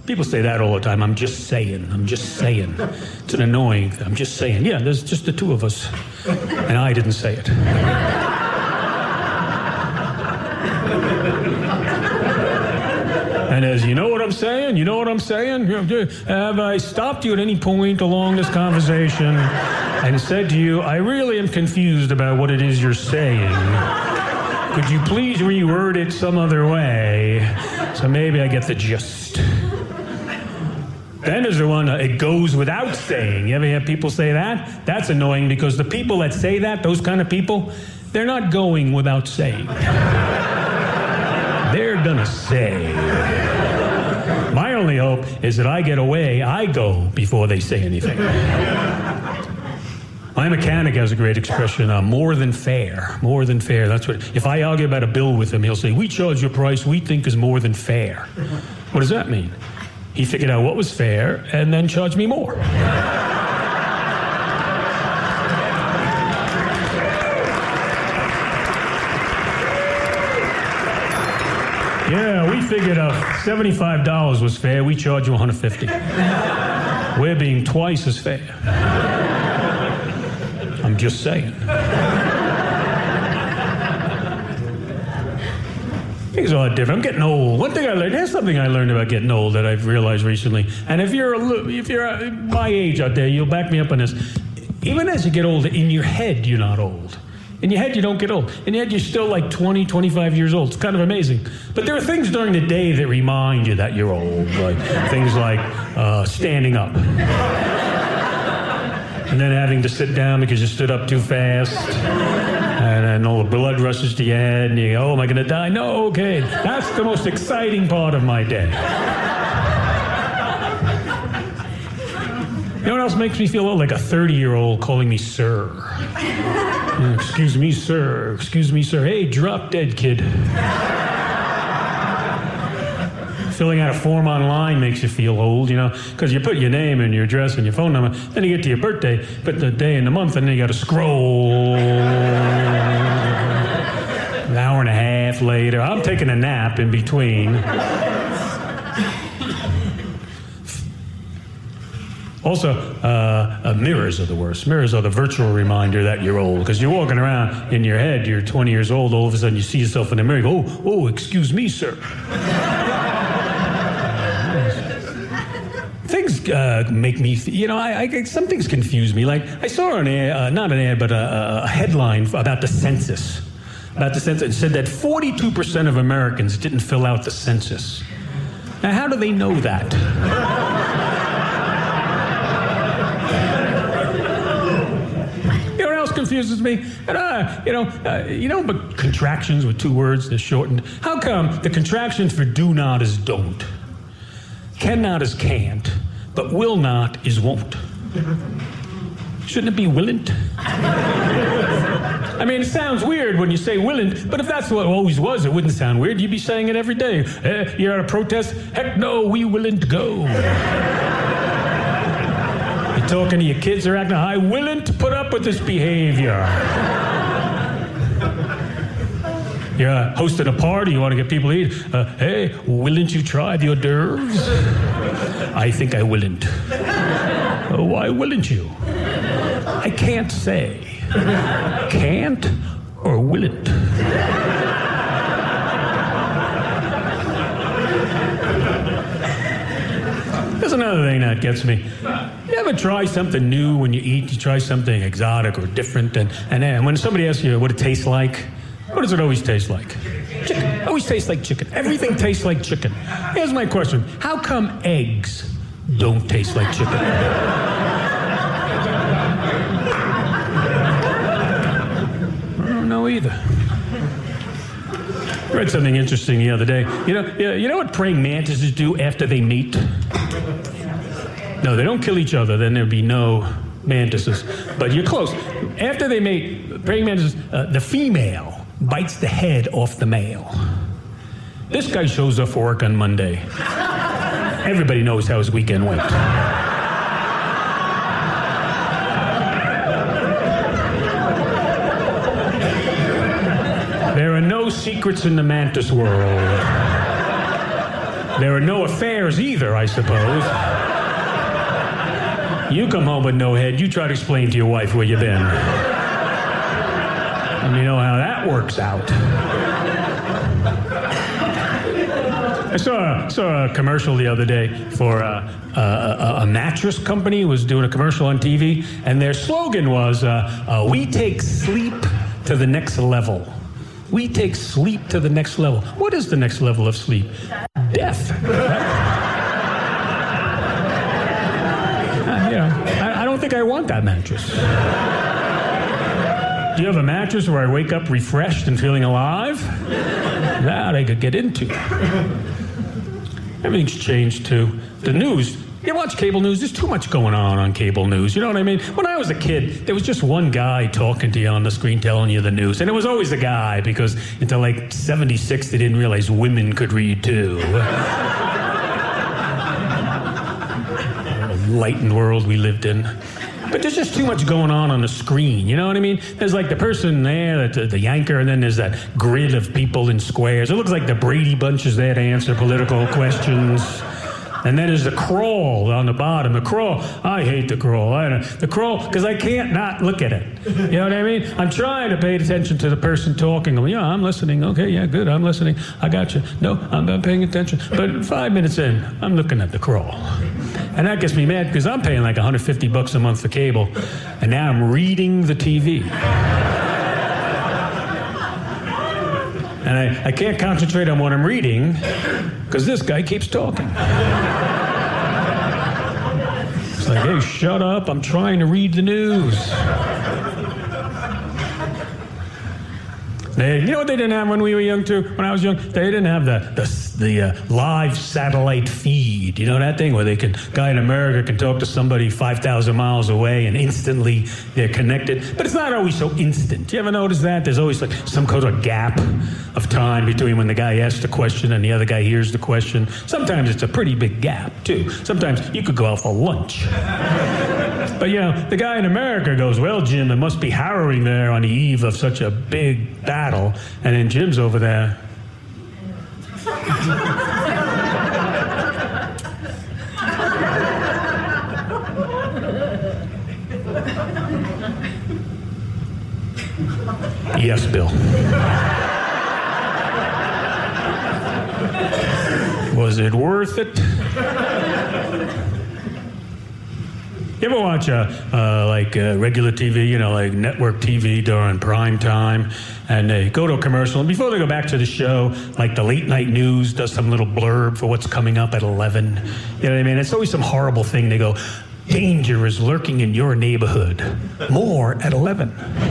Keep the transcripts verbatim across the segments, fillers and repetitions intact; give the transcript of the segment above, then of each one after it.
People say that all the time. I'm just saying. I'm just saying. It's an annoying thing. I'm just saying. Yeah, there's just the two of us. And I didn't say it. And as you know what I'm saying? You know what I'm saying? Have I stopped you at any point along this conversation and said to you, I really am confused about what it is you're saying. Could you please reword it some other way so maybe I get the gist? Then there's the one, uh, it goes without saying. You ever hear people say that? That's annoying because the people that say that, those kind of people, they're not going without saying. They're gonna say. My only hope is that I get away, I go before they say anything. My mechanic has a great expression, uh, more than fair. More than fair. That's what. If I argue about a bill with him, he'll say, we charge you a price we think is more than fair. What does that mean? He figured out what was fair and then charged me more. Yeah, we figured out seventy-five dollars was fair. We charge you one hundred fifty dollars. We're being twice as fair. I'm just saying. Things are a lot different. I'm getting old. One thing I learned, there's something I learned about getting old that I've realized recently. And if you're a, if you're my age out there, you'll back me up on this. Even as you get older, in your head, you're not old. In your head, you don't get old. In your head, you're still like twenty, twenty-five years old. It's kind of amazing. But there are things during the day that remind you that you're old. Like things like uh, standing up. And then having to sit down because you stood up too fast. And then all the blood rushes to your head, and you go, oh, am I going to die? No, okay. That's the most exciting part of my day. You know what else makes me feel old? Like a thirty-year-old calling me sir. Uh, excuse me, sir. Excuse me, sir. Hey, drop dead, kid. Filling out a form online makes you feel old, you know, because you put your name and your address and your phone number, then you get to your birthday, put the day and the month, and then you got to scroll. An hour and a half later. I'm taking a nap in between. Also, uh, uh, mirrors are the worst. Mirrors are the virtual reminder that you're old. Because you're walking around in your head, you're twenty years old, all of a sudden you see yourself in the mirror, you go, oh, oh, excuse me, sir. Things uh, make me, you know, I, I, some things confuse me. Like, I saw an ad, uh, not an ad, but a, a headline about the census. About the census. It said that forty-two percent of Americans didn't fill out the census. Now, how do they know that? You know what else confuses me? And, uh, you know, uh, you know, but contractions with two words, they're shortened. How come the contractions for do not is don't? Cannot is can't, but will not is won't. Shouldn't it be willn't? I mean, it sounds weird when you say willn't, but if that's what it always was, it wouldn't sound weird. You'd be saying it every day. Eh, you're at a protest? Heck no, we willn't go. You're talking to your kids, they're acting, I willn't put up with this behavior. You're uh, hosting a party, you want to get people to eat. Uh, hey, willn't you try the hors d'oeuvres? I think I willn't. Uh, why willn't you? I can't say. Can't or willn't? There's another thing that gets me. You ever try something new when you eat? You try something exotic or different, and, and then when somebody asks you what it tastes like, what does it always taste like? Chicken. Always tastes like chicken. Everything tastes like chicken. Here's my question. How come eggs don't taste like chicken? I don't know either. I read something interesting the other day. You know, you know what praying mantises do after they mate? No, they don't kill each other. Then there'd be no mantises. But you're close. After they mate, praying mantises, uh, the female bites the head off the male. This guy shows up for work on Monday. Everybody knows how his weekend went. There are no secrets in the mantis world. There were no affairs either, I suppose. You come home with no head, you try to explain to your wife where you've been. And you know how that works out. I saw, saw a commercial the other day for a, a, a mattress company was doing a commercial on T V, and their slogan was, uh, uh, we take sleep to the next level. We take sleep to the next level. What is the next level of sleep? Death. uh, you know, I, I don't think I want that mattress. Do you have a mattress where I wake up refreshed and feeling alive? That I could get into. Everything's changed, too. The news, you watch cable news, there's too much going on on cable news. You know what I mean? When I was a kid, there was just one guy talking to you on the screen telling you the news. And it was always a guy, because until like seventy-six, they didn't realize women could read, too. Enlightened world we lived in. But there's just too much going on on the screen, you know what I mean? There's like the person there, the, the anchor, and then there's that grid of people in squares. It looks like the Brady Bunch is there to answer political questions. And then there's the crawl on the bottom. The crawl, I hate the crawl. I don't, the crawl, because I can't not look at it. You know what I mean? I'm trying to pay attention to the person talking. I'm, yeah, I'm listening. Okay, yeah, good, I'm listening. I got you. No, I'm not paying attention. But five minutes in, I'm looking at the crawl. And that gets me mad, because I'm paying like one hundred fifty bucks a month for cable, and now I'm reading the T V. And I, I can't concentrate on what I'm reading, because this guy keeps talking. It's like, hey, shut up, I'm trying to read the news. They, you know what they didn't have when we were young, too? When I was young, they didn't have the the, the uh, live satellite feed. You know that thing where they can, guy in America can talk to somebody five thousand miles away and instantly they're connected. But it's not always so instant. You ever notice that? There's always like some kind of gap of time between when the guy asks the question and the other guy hears the question. Sometimes it's a pretty big gap, too. Sometimes you could go out for lunch. But, you know, the guy in America goes, well, Jim, it must be harrowing there on the eve of such a big battle. And then Jim's over there. Yes, Bill. Was it worth it? You ever watch uh, uh, like uh, regular T V, you know, like network T V during prime time, and they go to a commercial, and before they go back to the show, like the late night news does some little blurb for what's coming up at eleven. You know what I mean? It's always some horrible thing. They go, danger is lurking in your neighborhood. More at eleven.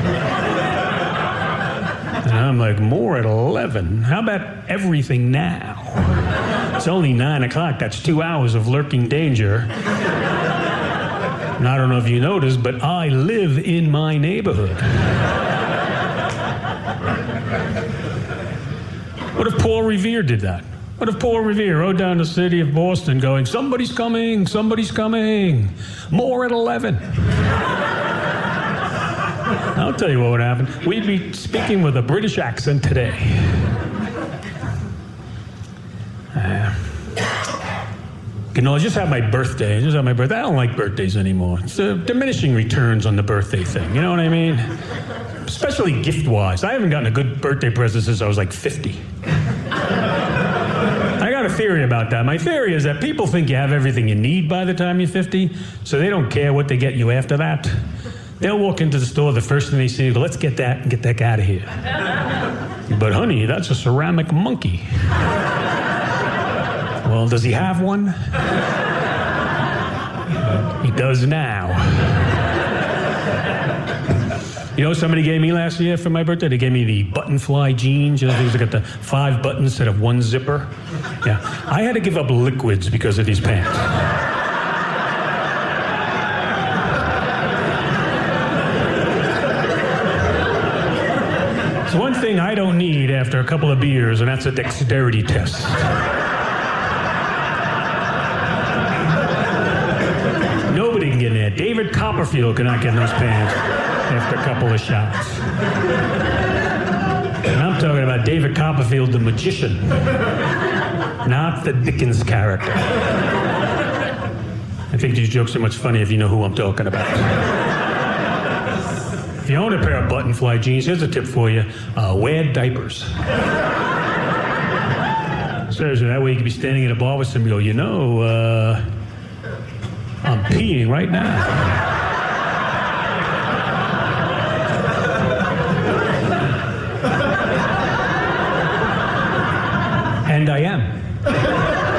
And I'm like, more at eleven? How about everything now? It's only nine o'clock. That's two hours of lurking danger. And I don't know if you noticed, but I live in my neighborhood. What if Paul Revere did that? What if Paul Revere rode down the city of Boston going, somebody's coming, somebody's coming, more at eleven? I'll tell you what would happen. We'd be speaking with a British accent today. Uh, You know, I just had my birthday. I just had my birthday. I don't like birthdays anymore. It's a diminishing returns on the birthday thing. You know what I mean? Especially gift-wise. I haven't gotten a good birthday present since I was like fifty. I got a theory about that. My theory is that people think you have everything you need by the time you're fifty, so they don't care what they get you after that. They'll walk into the store, the first thing they see, go, let's get that and get that guy out of here. But honey, that's a ceramic monkey. Well, does he have one? He does now. You know what somebody gave me last year for my birthday? They gave me the button fly jeans. You know, things that got the five buttons instead of one zipper. Yeah. I had to give up liquids because of these pants. It's one thing I don't need after a couple of beers, and that's a dexterity test. Nobody can get in there. David Copperfield cannot get in those pants after a couple of shots. And I'm talking about David Copperfield, the magician, not the Dickens character. I think these jokes are much funnier if you know who I'm talking about. If you own a pair of button-fly jeans, here's a tip for you. Uh, wear diapers. Seriously, that way you can be standing in a bar with somebody and go, you know, uh, I'm peeing right now. And I am.